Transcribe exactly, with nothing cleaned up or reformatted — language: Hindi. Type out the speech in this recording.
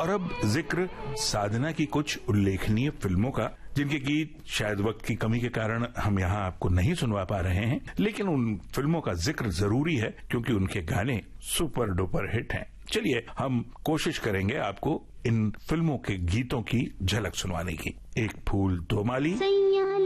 और अब जिक्र साधना की कुछ उल्लेखनीय फिल्मों का, जिनके गीत शायद वक्त की कमी के कारण हम यहाँ आपको नहीं सुनवा पा रहे हैं, लेकिन उन फिल्मों का जिक्र जरूरी है क्योंकि उनके गाने सुपर डुपर हिट हैं। चलिए हम कोशिश करेंगे आपको इन फिल्मों के गीतों की झलक सुनवाने की। एक फूल दो माली,